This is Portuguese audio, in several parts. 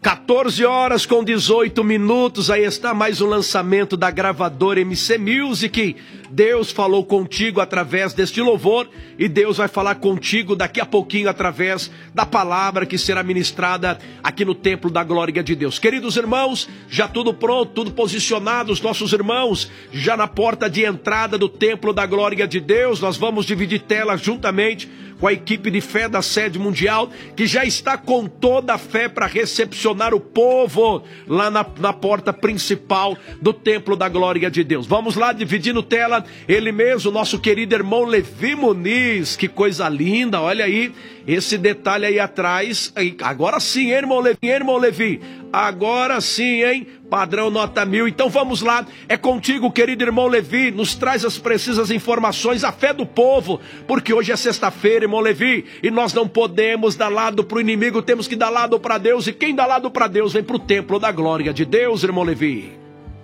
14 horas com 18 minutos, aí está mais um lançamento da gravadora MC Music. Deus falou contigo através deste louvor e Deus vai falar contigo daqui a pouquinho através da palavra que será ministrada aqui no Templo da Glória de Deus. Queridos irmãos, já tudo pronto, tudo posicionado, os nossos irmãos já na porta de entrada do Templo da Glória de Deus. Nós vamos dividir tela juntamente com a equipe de fé da sede mundial, que já está com toda a fé para recepcionar o povo lá na porta principal do Templo da Glória de Deus. Vamos lá, dividindo tela, ele mesmo, nosso querido irmão Levi Muniz. Que coisa linda, olha aí, esse detalhe aí atrás. Agora sim, hein, irmão Levi? Agora sim, hein? Padrão nota 1000. Então vamos lá, é contigo, querido irmão Levi. Nos traz as precisas informações, a fé do povo, porque hoje é sexta-feira, irmão Levi, e nós não podemos dar lado para o inimigo, temos que dar lado para Deus, e quem dá lado para Deus vem para o Templo da Glória de Deus, irmão Levi.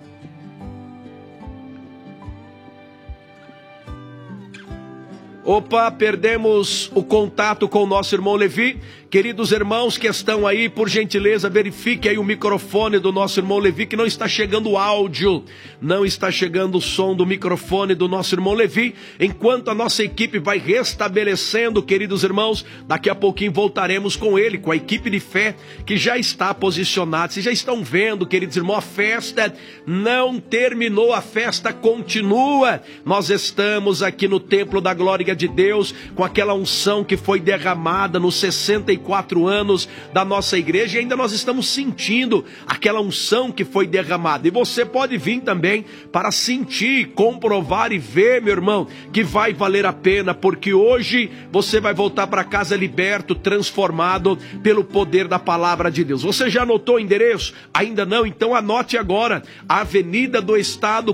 Opa, perdemos o contato com o nosso irmão Levi. Queridos irmãos que estão aí, por gentileza, verifique aí o microfone do nosso irmão Levi, que não está chegando o áudio, não está chegando o som do microfone do nosso irmão Levi. Enquanto a nossa equipe vai restabelecendo, queridos irmãos, daqui a pouquinho voltaremos com ele, com a equipe de fé que já está posicionada. Vocês já estão vendo, queridos irmãos, a festa não terminou, a festa continua. Nós estamos aqui no Templo da Glória de Deus, com aquela unção que foi derramada nos 64 anos da nossa igreja, e ainda nós estamos sentindo aquela unção que foi derramada. E você pode vir também para sentir, comprovar e ver, meu irmão, que vai valer a pena, porque hoje você vai voltar para casa liberto, transformado pelo poder da palavra de Deus. Você já anotou o endereço? Ainda não? Então anote agora: Avenida do Estado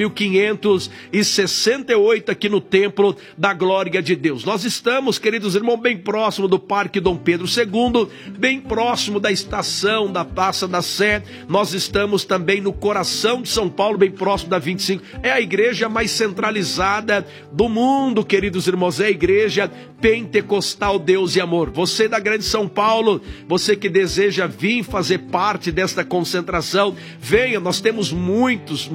4568, aqui no Templo da Glória de Deus. Nós estamos, queridos irmãos, bem próximo do Parque Dom Pedro II, bem próximo da estação da Praça da Sé. Nós estamos também no coração de São Paulo, bem próximo da 25. É a igreja mais centralizada do mundo, queridos irmãos. É a igreja pentecostal Deus e Amor. Você da grande São Paulo, você que deseja vir fazer parte desta concentração, venha. Nós temos muitos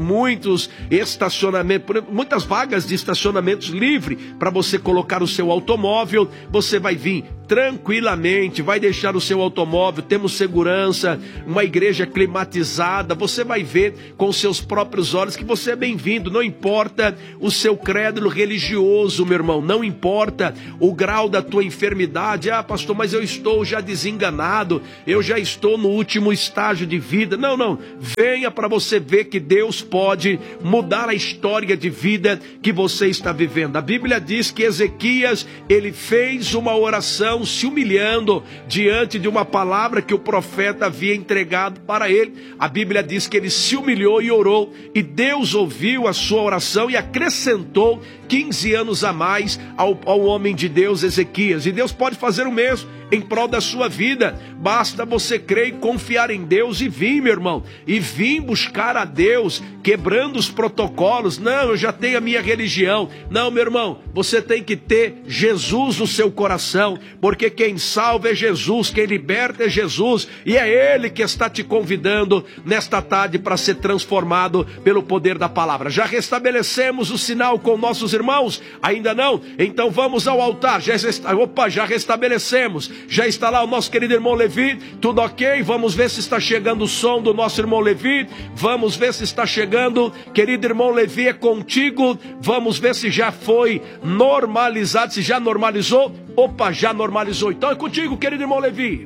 estacionamentos, muitas vagas de estacionamentos livres para você colocar o seu automóvel. Você vai vir tranquilamente, vai deixar o seu automóvel, temos segurança, uma igreja climatizada. Você vai ver com seus próprios olhos que você é bem-vindo. Não importa o seu credo religioso, meu irmão, não importa o grau da tua enfermidade. Ah, pastor, mas eu estou já desenganado, eu já estou no último estágio de vida. Não, venha para você ver que Deus pode mudar a história de vida que você está vivendo. A Bíblia diz que Ezequias, ele fez uma oração se humilhando diante de uma palavra que o profeta havia entregado para ele. A Bíblia diz que ele se humilhou e orou, e Deus ouviu a sua oração e acrescentou 15 anos a mais ao homem de Deus Ezequias. E Deus pode fazer o mesmo em prol da sua vida. Basta você crer e confiar em Deus e vir, meu irmão, e vir buscar a Deus, quebrando os protocolos. Não, eu já tenho a minha religião. Não, meu irmão, você tem que ter Jesus no seu coração, porque quem salva é Jesus, quem liberta é Jesus, e é Ele que está te convidando nesta tarde para ser transformado pelo poder da palavra. Já restabelecemos o sinal com nossos irmãos? Ainda não? Então vamos ao altar. Já restabelecemos. Já está lá o nosso querido irmão Levi. Tudo ok? Vamos ver se está chegando o som do nosso irmão Levi. Vamos ver se está chegando. Querido irmão Levi, é contigo. Vamos ver se já foi normalizado, se já normalizou. Opa, já normalizou. Então é contigo, querido irmão Levi.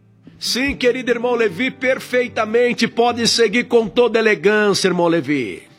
Sim, querido irmão Levi, perfeitamente. Pode seguir com toda elegância, irmão Levi.